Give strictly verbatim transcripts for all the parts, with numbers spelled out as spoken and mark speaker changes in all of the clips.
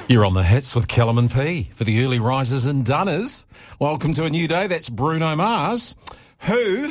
Speaker 1: You're on the hits with Callum and P for the early risers and dunners. Welcome to a new day. That's Bruno Mars, who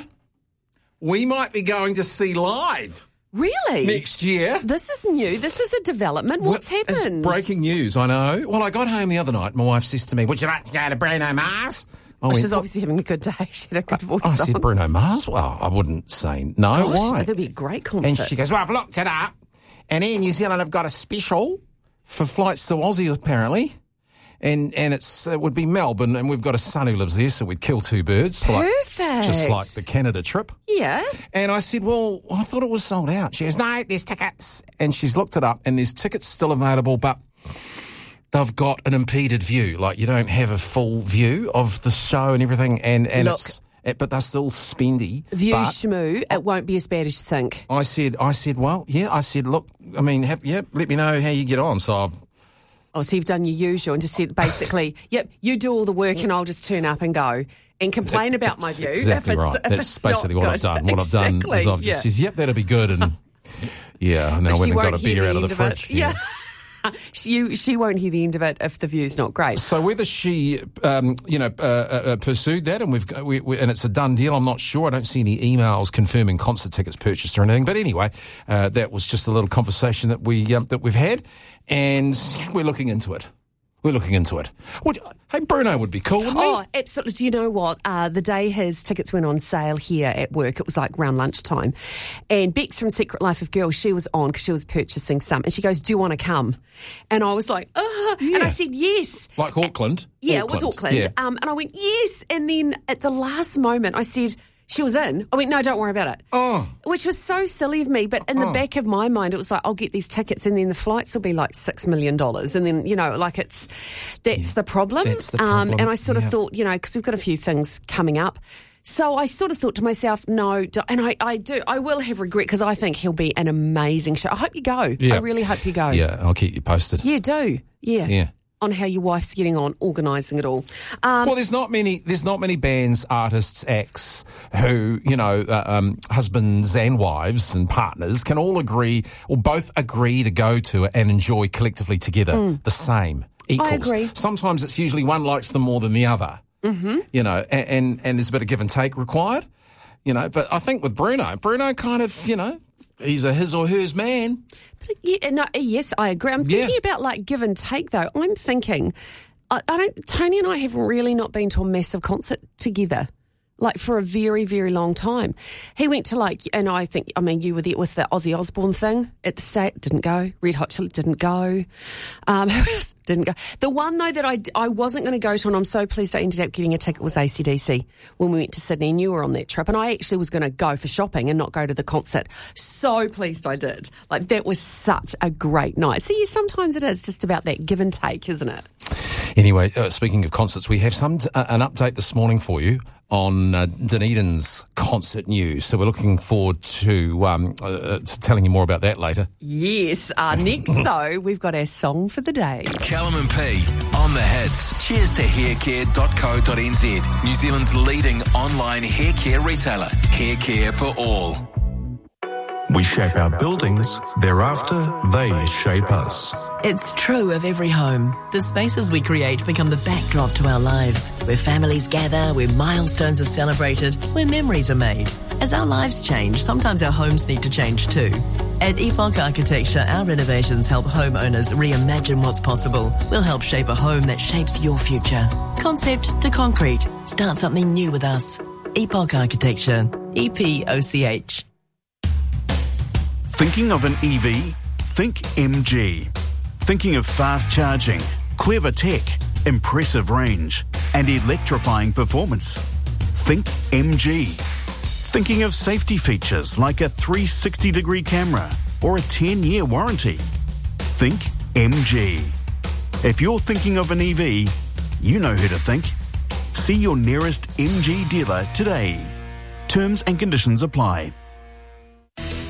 Speaker 1: we might be going to see live.
Speaker 2: Really?
Speaker 1: Next year.
Speaker 2: This is new. This is a development. What's
Speaker 1: well,
Speaker 2: happened?
Speaker 1: It's breaking news, I know. Well, I got home the other night. My wife says to me, would you like to go to Bruno Mars?
Speaker 2: Oh, she's obviously having a good day. She had a good voice
Speaker 1: I, I
Speaker 2: on.
Speaker 1: said, Bruno Mars? Well, I wouldn't say no.
Speaker 2: Gosh,
Speaker 1: Why?
Speaker 2: that'd be a great concert.
Speaker 1: And she goes, well, I've looked it up. And Air New Zealand have got a special for flights to Aussie, apparently. And and it's it would be Melbourne, and we've got a son who lives there, so we'd kill two birds.
Speaker 2: Perfect.
Speaker 1: Like, just like the Canada trip.
Speaker 2: Yeah.
Speaker 1: And I said, well, I thought it was sold out. She goes, no, there's tickets. And she's looked it up, and there's tickets still available, but they've got an impeded view. Like, you don't have a full view of the show and everything, and, and
Speaker 2: Look,
Speaker 1: it's... It, but they're still spendy.
Speaker 2: View
Speaker 1: but
Speaker 2: schmoo, it won't be as bad as you think.
Speaker 1: I said, I said, well, yeah, I said, look, I mean, have, yeah, let me know how you get on. So I've...
Speaker 2: Oh, so you've done your usual and just said, basically, yep, you do all the work and I'll just turn up and go and complain
Speaker 1: it,
Speaker 2: about my view.
Speaker 1: Exactly
Speaker 2: if it's,
Speaker 1: right.
Speaker 2: If
Speaker 1: That's
Speaker 2: it's
Speaker 1: basically what
Speaker 2: good.
Speaker 1: I've done. What
Speaker 2: exactly,
Speaker 1: I've done is I've
Speaker 2: yeah.
Speaker 1: just said, yep, that'll be good. And yeah, and then I went and got a beer out of the fridge.
Speaker 2: Yeah. She, she won't hear the end of it if the view's not great.
Speaker 1: So whether she, um, you know, uh, uh, pursued that and we've we, we, and it's a done deal, I'm not sure. I don't see any emails confirming concert tickets purchased or anything. But anyway, uh, that was just a little conversation that we um, that we've had, and we're looking into it. We're looking into it. Would, hey, Bruno would be cool, wouldn't he?
Speaker 2: Oh, absolutely. Do you know what? Uh, the day his tickets went on sale here at work, it was like around lunchtime. And Bex from Secret Life of Girls, she was on because she was purchasing some. And she goes, do you want to come? And I was like, uh
Speaker 1: Yeah.
Speaker 2: And I said, yes.
Speaker 1: Like Auckland?
Speaker 2: Yeah,
Speaker 1: Auckland.
Speaker 2: it was Auckland.
Speaker 1: Yeah.
Speaker 2: Um, and I went, yes. And then at the last moment, I said, she was in. I went, no, don't worry about it.
Speaker 1: Oh.
Speaker 2: Which was so silly of me. But in the
Speaker 1: Oh.
Speaker 2: back of my mind, it was like, I'll get these tickets and then the flights will be like six million dollars. And then, you know, like it's, that's
Speaker 1: Yeah,
Speaker 2: the problem.
Speaker 1: that's the
Speaker 2: um,
Speaker 1: problem.
Speaker 2: and I sort of
Speaker 1: Yeah.
Speaker 2: thought, you know, because we've got a few things coming up. So I sort of thought to myself, no, do, and I, I do, I will have regret because I think he'll be an amazing show. I hope you go.
Speaker 1: Yeah.
Speaker 2: I really hope you go.
Speaker 1: Yeah, I'll keep you posted.
Speaker 2: Yeah, do. Yeah.
Speaker 1: Yeah.
Speaker 2: On how your wife's getting on, organising it all. Um,
Speaker 1: Well, there's not many. There's not many bands, artists, acts who, you know, uh, um, husbands and wives and partners can all agree or both agree to go to and enjoy collectively together the same, equals.
Speaker 2: I agree.
Speaker 1: Sometimes it's usually one likes them more than the other. Mm-hmm. You know, and, and and there's a bit of give and take required. You know, but I think with Bruno, Bruno kind of, you know, he's a his or hers man.
Speaker 2: But yeah, no, yes, I agree. I'm
Speaker 1: Yeah.
Speaker 2: thinking about like give and take though. I'm thinking, I, I don't. Tony and I have really not been to a massive concert together, like for a very, very long time. He went to like, and I think, I mean, you were there with the Ozzy Osbourne thing at the State, didn't go. Red Hot Chili didn't go. Um, who else didn't go? The one though that I, I wasn't going to go to, and I'm so pleased I ended up getting a ticket, was A C D C when we went to Sydney, and you were on that trip, and I actually was going to go for shopping and not go to the concert. So pleased I did. Like that was such a great night. So yeah, sometimes it is just about that give and take, isn't it?
Speaker 1: Anyway, uh, speaking of concerts, we have some t- uh, an update this morning for you on uh, Dunedin's concert news. So we're looking forward to, um, uh, to telling you more about that later.
Speaker 2: Yes. Uh, next, though, we've got our song for the day.
Speaker 3: Callum and P on the hits. Cheers to haircare dot co dot n z, New Zealand's leading online hair care retailer. Hair care for all.
Speaker 4: We shape our buildings, thereafter they shape us.
Speaker 5: It's true of every home. The spaces we create become the backdrop to our lives, where families gather, where milestones are celebrated, where memories are made. As our lives change, sometimes our homes need to change too. At Epoch Architecture, our renovations help homeowners reimagine what's possible. We'll help shape a home that shapes your future. Concept to concrete. Start something new with us. Epoch Architecture. E P O C H.
Speaker 6: Thinking of an E V? Think M G. Thinking of fast charging, clever tech, impressive range, and electrifying performance? Think M G. Thinking of safety features like a three sixty degree camera or a ten year warranty? Think M G. If you're thinking of an E V, you know who to think. See your nearest M G dealer today. Terms and conditions apply.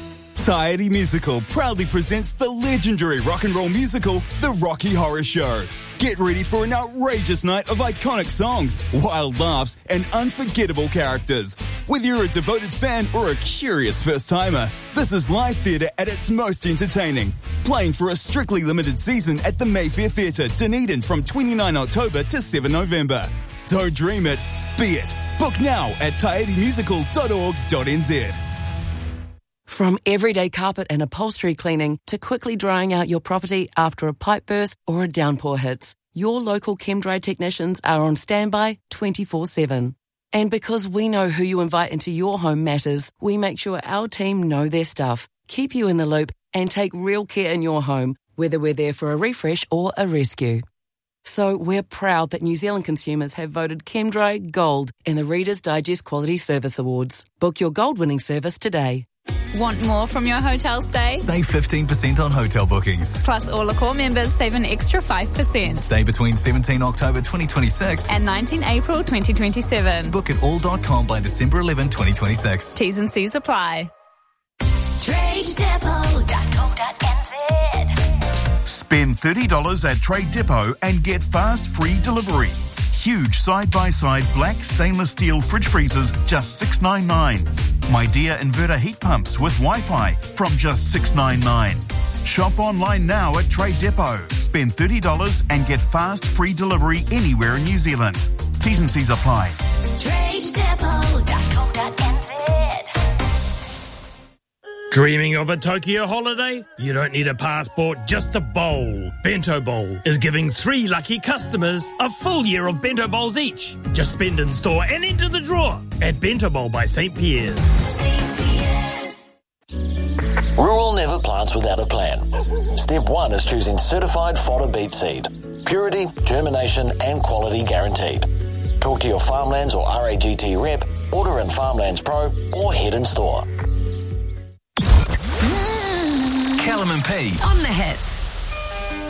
Speaker 7: Society Musical proudly presents the legendary rock and roll musical, The Rocky Horror Show. Get ready for an outrageous night of iconic songs, wild laughs, and unforgettable characters. Whether you're a devoted fan or a curious first-timer, this is live theatre at its most entertaining. Playing for a strictly limited season at the Mayfair Theatre, Dunedin from twenty-ninth October to seventh November. Don't dream it, be it. Book now at taiti musical dot org dot n z.
Speaker 5: From everyday carpet and upholstery cleaning to quickly drying out your property after a pipe burst or a downpour hits, your local ChemDry technicians are on standby twenty-four seven. And because we know who you invite into your home matters, we make sure our team know their stuff, keep you in the loop, and take real care in your home, whether we're there for a refresh or a rescue. So we're proud that New Zealand consumers have voted ChemDry Gold in the Reader's Digest Quality Service Awards. Book your gold-winning service today.
Speaker 8: Want more from your hotel stay?
Speaker 9: Save fifteen percent on hotel bookings.
Speaker 8: Plus, all Accor members save an extra five percent.
Speaker 9: Stay between seventeenth October twenty twenty-six
Speaker 8: and nineteenth April twenty twenty-seven.
Speaker 9: Book at all dot com by December eleventh, twenty twenty-six.
Speaker 8: T's and C's apply.
Speaker 10: trade depot dot co dot n z.
Speaker 6: Spend thirty dollars at Trade Depot and get fast free delivery. Huge side-by-side black stainless steel fridge freezers, just six dollars ninety-nine. My Dear inverter heat pumps with Wi-Fi from just six dollars ninety-nine. Shop online now at Trade Depot. Spend thirty dollars and get fast free delivery anywhere in New Zealand. T's and C's apply.
Speaker 10: trade depot dot co dot n z.
Speaker 11: Dreaming of a Tokyo holiday? You don't need a passport, just a bowl. Bento Bowl is giving three lucky customers a full year of Bento Bowls each. Just spend in store and enter the draw at Bento Bowl by Saint Pierre's.
Speaker 12: Rural never plants without a plan. Step one is choosing certified fodder beet seed. Purity, germination and quality guaranteed. Talk to your Farmlands or R A G T rep, order in Farmlands Pro or head in store.
Speaker 3: Callum and P
Speaker 10: On the hits.